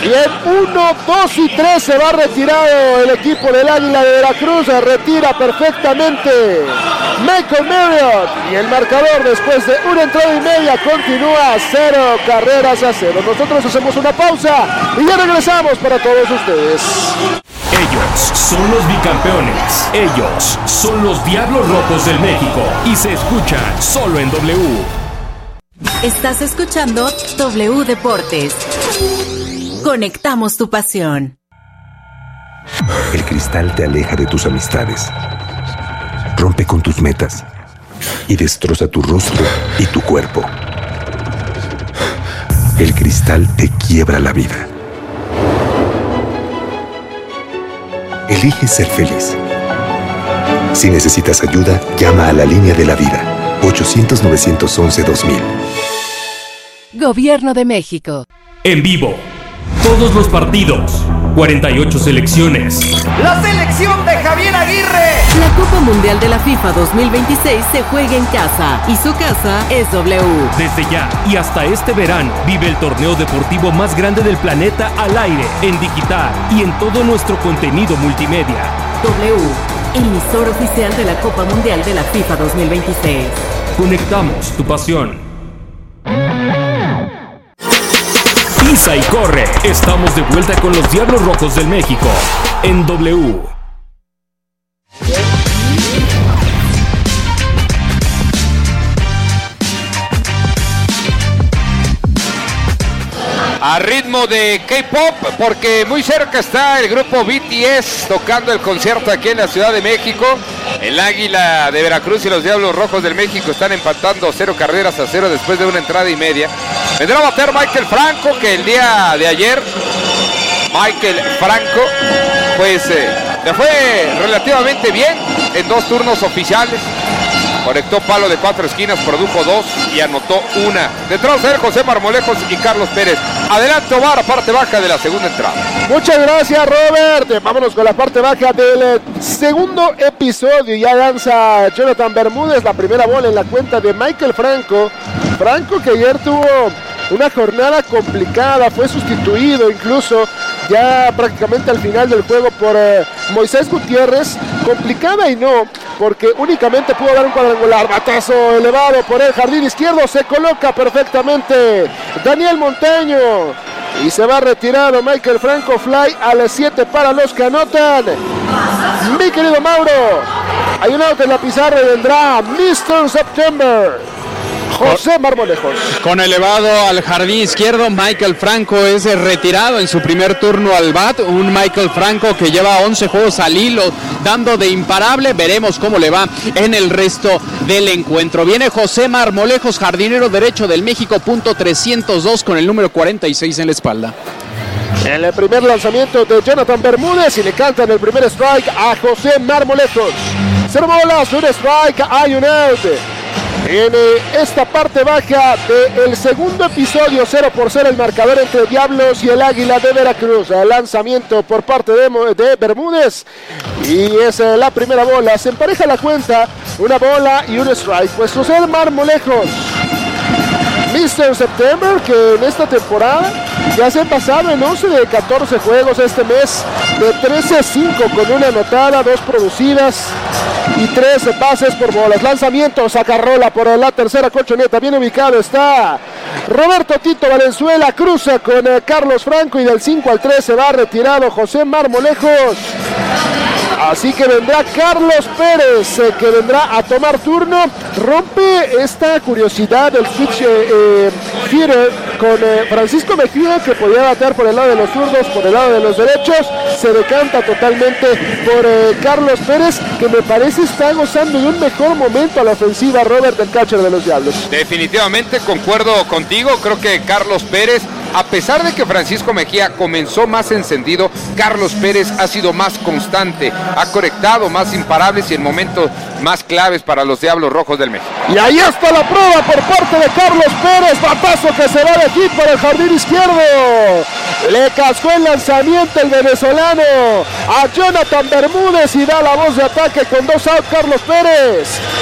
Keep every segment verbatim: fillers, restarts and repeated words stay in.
Y en uno, dos y tres se va retirado el equipo del Águila de Veracruz. Se retira perfectamente Michael Marriott. Y el marcador después de una entrada y media continúa cero carreras a cero. Nosotros hacemos una pausa y ya regresamos para todos ustedes. Ellos son los bicampeones. Ellos son los Diablos Rojos del México. Y se escuchan solo en W. Estás escuchando W Deportes. Conectamos tu pasión. El cristal te aleja de tus amistades, rompe con tus metas y destroza tu rostro y tu cuerpo. El cristal te quiebra la vida. Elige ser feliz. Si necesitas ayuda, llama a la línea de la vida. ochocientos, novecientos once, dos mil. Gobierno de México. En vivo. Todos los partidos. cuarenta y ocho selecciones. ¡La selección de Javier Aguirre! La Copa Mundial de la FIFA dos mil veintiséis se juega en casa y su casa es W. Desde ya y hasta este verano, vive el torneo deportivo más grande del planeta al aire, en digital y en todo nuestro contenido multimedia. W, emisor oficial de la Copa Mundial de la FIFA dos mil veintiséis. Conectamos tu pasión. Pisa y corre. Estamos de vuelta con los Diablos Rojos del México en W. A ritmo de K-pop, porque muy cerca está el grupo B T S tocando el concierto aquí en la Ciudad de México. El Águila de Veracruz y los Diablos Rojos del México están empatando cero carreras a cero después de una entrada y media. Vendrá a bater Michael Franco, que el día de ayer Michael Franco pues eh, le fue relativamente bien en dos turnos oficiales. Conectó palo de cuatro esquinas, produjo dos y anotó una. Detrás de él José Marmolejos y Carlos Pérez. Adelante Omar, parte baja de la segunda entrada. Muchas gracias, Robert. Vámonos con la parte baja del segundo episodio. Ya lanza Jonathan Bermúdez la primera bola en la cuenta de Michael Franco. Franco, que ayer tuvo una jornada complicada, fue sustituido incluso ya prácticamente al final del juego por eh, Moisés Gutiérrez. Complicada y no, porque únicamente pudo dar un cuadrangular. Batazo elevado por el jardín izquierdo, se coloca perfectamente Daniel Montaño y se va retirado Michael Franco. Fly a las siete para los que anotan. Mi querido Mauro, hay un out en la pizarra y vendrá mister September. José Marmolejos. Con elevado al jardín izquierdo, Michael Franco es retirado en su primer turno al bat. Un Michael Franco que lleva once juegos al hilo, dando de imparable. Veremos cómo le va en el resto del encuentro. Viene José Marmolejos, jardinero derecho del México, punto trescientos dos, con el número cuarenta y seis en la espalda. En el primer lanzamiento de Jonathan Bermúdez y le cantan el primer strike a José Marmolejos. Cero bolas, un strike, hay un out. En esta parte baja del segundo episodio, cero por cero el marcador entre Diablos y el Águila de Veracruz. El lanzamiento por parte de, de Bermúdez y es la primera bola. Se empareja la cuenta, una bola y un strike. Pues José Marmolejos, mister September, que en esta temporada ya se han pasado en once de catorce juegos este mes, de trece a cinco con una anotada, dos producidas y trece pases por bolas. Lanzamiento, sacarrola por la tercera colchoneta, bien ubicado está Roberto Tito Valenzuela, cruza con eh, Carlos Franco y del cinco al tres se va retirado José Marmolejos. Así que vendrá Carlos Pérez, eh, que vendrá a tomar turno. Rompe esta curiosidad del switch eh, hitter con eh, Francisco Mejía, que podía batear por el lado de los zurdos, por el lado de los derechos. Se decanta totalmente por eh, Carlos Pérez, que me parece está gozando de un mejor momento a la ofensiva, Robert, el catcher de los Diablos. Definitivamente concuerdo contigo. Creo que Carlos Pérez, a pesar de que Francisco Mejía comenzó más encendido, Carlos Pérez ha sido más constante, ha conectado más imparables y en momentos más claves para los Diablos Rojos del México. Y ahí está la prueba por parte de Carlos Pérez, batazo que se va de aquí por el jardín izquierdo. Le cascó el lanzamiento el venezolano a Jonathan Bermúdez y da la voz de ataque con dos out Carlos Pérez.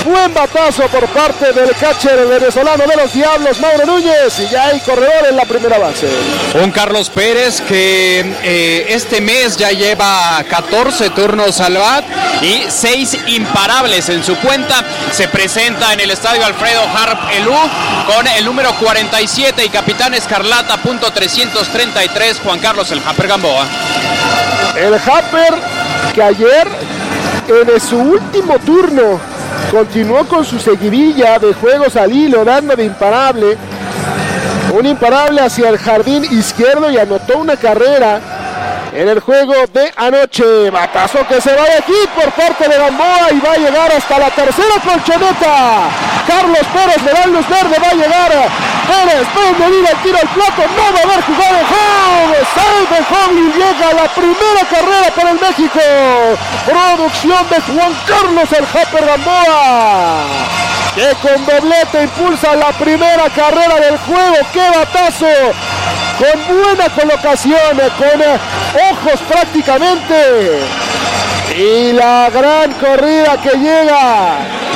Buen batazo por parte del catcher venezolano de los Diablos, Mauro Núñez, y ya hay corredor en la primera base. Un Carlos Pérez que eh, este mes ya lleva catorce turnos al bat y seis imparables en su cuenta. Se presenta en el estadio Alfredo Harp Elú con el número cuarenta y siete y capitán escarlata punto trescientos treinta y tres, Juan Carlos el Happer Gamboa. El Happer que ayer en su último turno continuó con su seguidilla de juegos al hilo, dando de imparable. Un imparable hacia el jardín izquierdo y anotó una carrera en el juego de anoche. Batazo que se va de aquí por parte de Gamboa y va a llegar hasta la tercera colchoneta. Carlos Pérez le da luz verde, va a llegar Pérez, puede venir el tiro al plato, no va a haber jugado home, save de home y llega la primera carrera para el México. Producción de Juan Carlos el Happer Gamboa, que con doblete impulsa la primera carrera del juego. ¡Qué batazo! Con buena colocación, con ojos prácticamente. Y la gran corrida que llega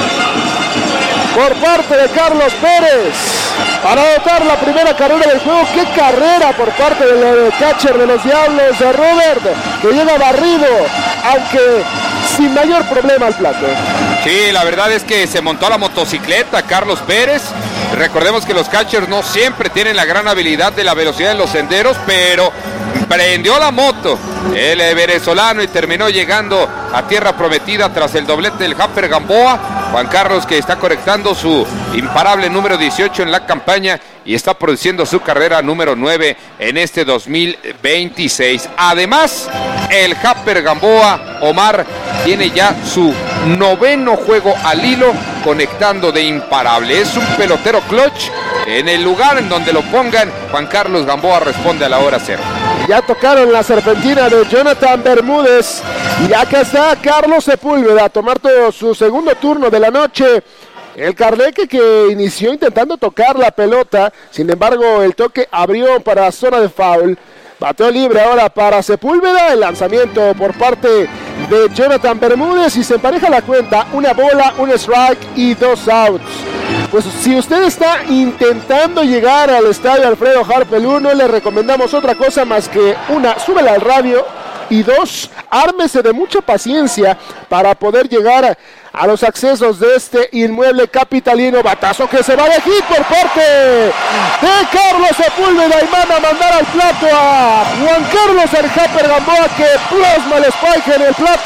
por parte de Carlos Pérez para anotar la primera carrera del juego. ¡Qué carrera por parte del catcher de los Diablos, de Robert, que llega barrido, aunque sin mayor problema al plato! Sí, la verdad es que se montó a la motocicleta Carlos Pérez. Recordemos que los catchers no siempre tienen la gran habilidad de la velocidad en los senderos, pero prendió la moto el venezolano y terminó llegando a tierra prometida tras el doblete del Happer Gamboa. Juan Carlos, que está conectando su imparable número dieciocho en la campaña y está produciendo su carrera número nueve en este dos mil veintiséis. Además, el Happer Gamboa, Omar, tiene ya su noveno juego al hilo conectando de imparable. Es un pelotero clutch. En el lugar en donde lo pongan, Juan Carlos Gamboa responde a la hora cero. Ya tocaron la serpentina de Jonathan Bermúdez y acá está Carlos Sepúlveda a tomar todo su segundo turno de la noche. El Carleque, que inició intentando tocar la pelota, sin embargo el toque abrió para zona de foul. Bateo libre ahora para Sepúlveda, el lanzamiento por parte de Jonathan Bermúdez y se empareja la cuenta, una bola, un strike y dos outs. Pues si usted está intentando llegar al estadio Alfredo Harp Elú, no le recomendamos otra cosa más que una, súbela al radio, y dos, ármese de mucha paciencia para poder llegar a los accesos de este inmueble capitalino. Batazo que se va de aquí por parte de Carlos Sepúlveda y manda a mandar al plato a Juan Carlos el Happer Gamboa, que plasma el spike en el plato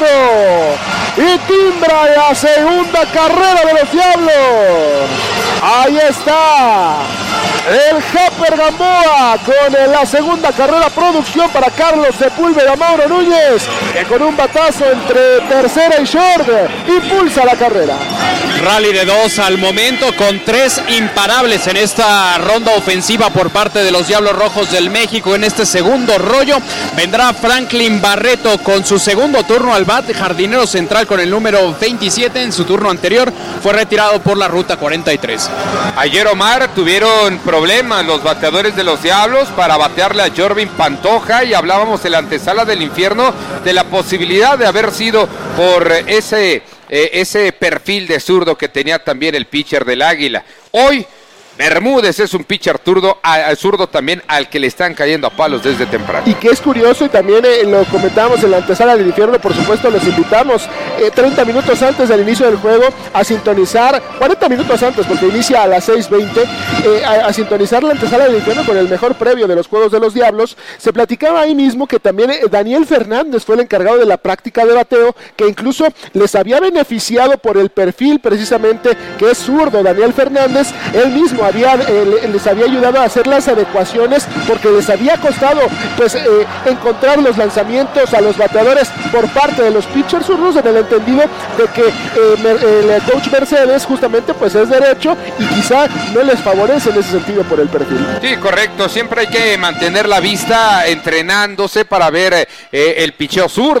y timbra la segunda carrera de los Diablos. Ahí está el Happer Gamboa con la segunda carrera, producción para Carlos Sepúlveda. Mauro Núñez, que con un batazo entre tercera y short impulsa la carrera. Rally de dos al momento con tres imparables en esta ronda ofensiva por parte de los Diablos Rojos del México. En este segundo rollo vendrá Franklin Barreto con su segundo turno al bat, jardinero central con el número veintisiete. En su turno anterior fue retirado por la ruta cuarenta y tres. Ayer, Omar, tuvieron problemas los bateadores de los Diablos para batearle a Jorvin Pantoja y hablábamos en la antesala del infierno de la posibilidad de haber sido por ese, eh, ese perfil de zurdo que tenía también el pitcher del Águila. Hoy Bermúdez es un pitcher zurdo, al zurdo también al que le están cayendo a palos desde temprano. Y que es curioso, y también eh, lo comentamos en la antesala del infierno, por supuesto los invitamos eh, treinta minutos antes del inicio del juego a sintonizar, cuarenta minutos antes porque inicia a las seis veinte, eh, a, a sintonizar la antesala del infierno con el mejor previo de los Juegos de los Diablos. Se platicaba ahí mismo que también eh, Daniel Fernández fue el encargado de la práctica de bateo, que incluso les había beneficiado por el perfil precisamente que es zurdo Daniel Fernández. Él mismo había, eh, les había ayudado a hacer las adecuaciones porque les había costado pues eh, encontrar los lanzamientos a los bateadores por parte de los pitchers zurdos, en el entendido de que eh, el coach Mercedes justamente pues es derecho y quizá no les favorece en ese sentido por el perfil. Sí, correcto, siempre hay que mantener la vista entrenándose para ver eh, el picheo zurdo,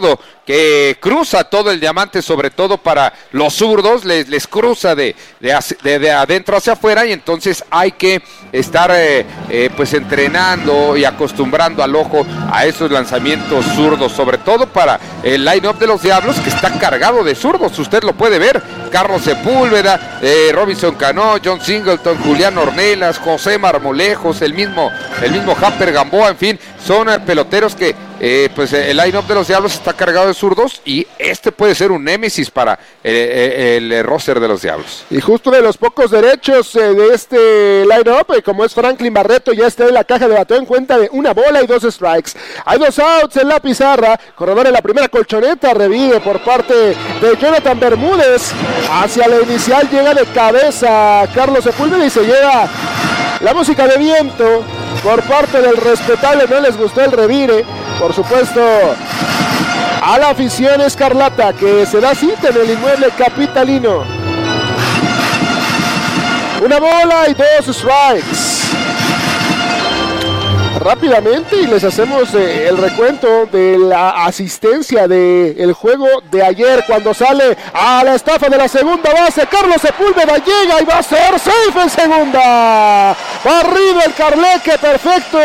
que cruza todo el diamante, sobre todo para los zurdos, les, les cruza de, de, de, de adentro hacia afuera, y entonces hay que estar eh, eh, pues entrenando y acostumbrando al ojo a esos lanzamientos zurdos, sobre todo para el line-up de los Diablos, que está cargado de zurdos. Usted lo puede ver: Carlos Sepúlveda, eh, Robinson Cano, John Singleton, Julián Ornelas, José Marmolejos, el mismo, el mismo Japper Gamboa, en fin, son eh, peloteros que eh, pues el line-up de los Diablos está cargado de zurdos, y este puede ser un némesis para eh, el, el roster de los Diablos. Y justo de los pocos derechos eh, de este line-up, eh, como es Franklin Barreto, ya está en la caja de bateo en cuenta de una bola y dos strikes. Hay dos outs en la pizarra, corredor en la primera colchoneta, revive por parte de Jonathan Bermúdez, hacia la inicial llega de cabeza Carlos Sepúlveda y se lleva la música de viento por parte del respetable. No les gustó el revire, por supuesto, a la afición escarlata, que se da cita en el inmueble capitalino. Una bola y dos strikes. Rápidamente, y les hacemos eh, el recuento de la asistencia del juego de ayer, cuando sale a la estafa de la segunda base. Carlos Sepúlveda llega y va a ser safe en segunda. Barrido el Carleque, perfecto.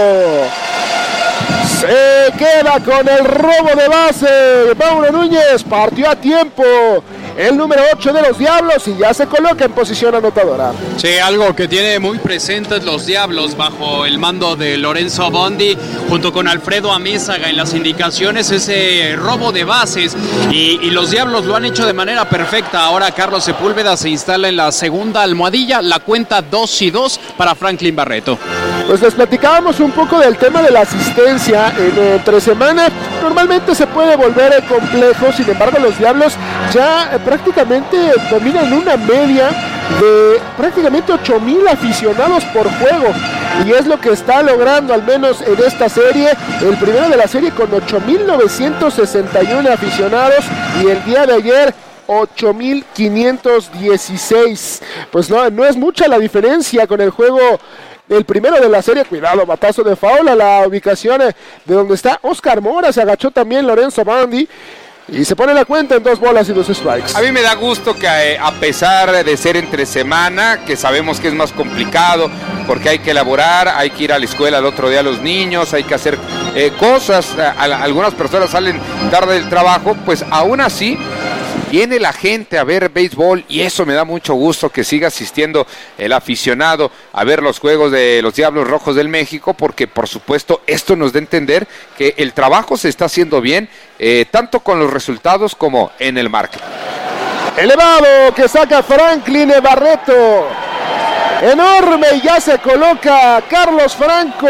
Se queda con el robo de base. Mauro Núñez partió a tiempo el número ocho de los Diablos y ya se coloca en posición anotadora. Sí, algo que tiene muy presentes los Diablos bajo el mando de Lorenzo Bondi, junto con Alfredo Amézaga en las indicaciones, ese robo de bases, y, y los Diablos lo han hecho de manera perfecta. Ahora Carlos Sepúlveda se instala en la segunda almohadilla, la cuenta dos y dos para Franklin Barreto. Pues les platicábamos un poco del tema de la asistencia en entre semana. Normalmente se puede volver complejo, sin embargo los Diablos ya prácticamente dominan una media de prácticamente ocho mil aficionados por juego, y es lo que está logrando al menos en esta serie. El primero de la serie con ocho mil novecientos sesenta y uno aficionados, y el día de ayer ocho mil quinientos dieciséis. Pues no, no es mucha la diferencia con el juego. El primero de la serie, cuidado, batazo de foul a la ubicación de donde está Oscar Mora. Se agachó también Lorenzo Bondi y se pone la cuenta en dos bolas y dos strikes. A mí me da gusto que eh, a pesar de ser entre semana, que sabemos que es más complicado porque hay que elaborar, hay que ir a la escuela el otro día a los niños, hay que hacer eh, cosas, a, a, algunas personas salen tarde del trabajo, pues aún así viene la gente a ver béisbol, y eso me da mucho gusto, que siga asistiendo el aficionado a ver los juegos de los Diablos Rojos del México, porque por supuesto esto nos da a entender que el trabajo se está haciendo bien, eh, tanto con los resultados como en el marketing. Elevado que saca Franklin Barreto, enorme, y ya se coloca Carlos Franco.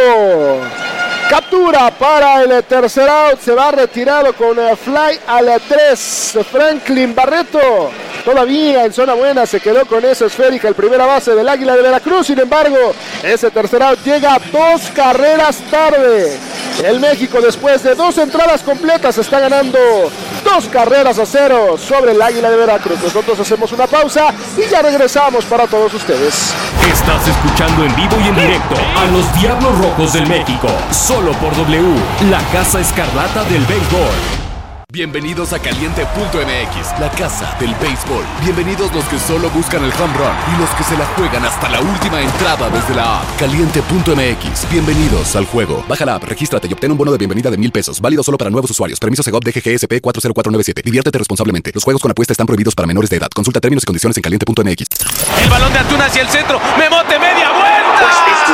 Captura para el tercer out, se va retirado con el fly a la tres. Franklin Barreto todavía en zona buena, se quedó con esa esférica el primera base del Águila de Veracruz. Sin embargo, ese tercer out llega dos carreras tarde. El México, después de dos entradas completas, está ganando dos carreras a cero sobre el Águila de Veracruz. Nosotros hacemos una pausa y ya regresamos para todos ustedes. Estás escuchando en vivo y en directo a los Diablos Rojos del México, solo por W, la Casa Escarlata del Béisbol. Bienvenidos a Caliente punto M X, la casa del béisbol. Bienvenidos los que solo buscan el home run y los que se la juegan hasta la última entrada desde la app. Caliente punto M X, bienvenidos al juego. Baja la app, regístrate y obtén un bono de bienvenida de mil pesos, válido solo para nuevos usuarios. Permiso Segov D G G S P cuatro cero cuatro nueve siete. Diviértete responsablemente. Los juegos con apuesta están prohibidos para menores de edad. Consulta términos y condiciones en Caliente punto M X. El balón de Antuna hacia el centro. Memote, media vuelta.